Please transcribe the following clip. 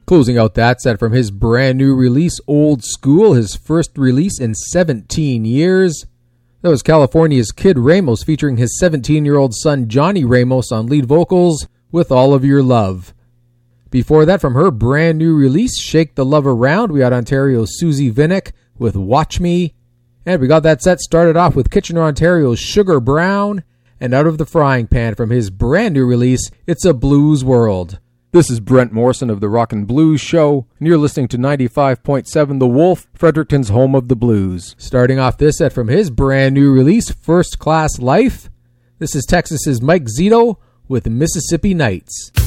Closing out that set from his brand new release, Old School, his first release in 17 years. That was California's Kid Ramos featuring his 17-year-old son Johnny Ramos on lead vocals with All of Your Love. Before that, from her brand new release, Shake the Love Around, we had Ontario's Susie Vinnick with Watch Me. And we got that set started off with Kitchener, Ontario's Sugar Brown, and Out of the Frying Pan from his brand new release, It's a Blues World. This is Brent Morrison of the Rock and Blues Show, and you're listening to 95.7 The Wolf, Fredericton's home of the blues. Starting off this set from his brand new release, First Class Life, this is Texas's Mike Zito with Mississippi Nights.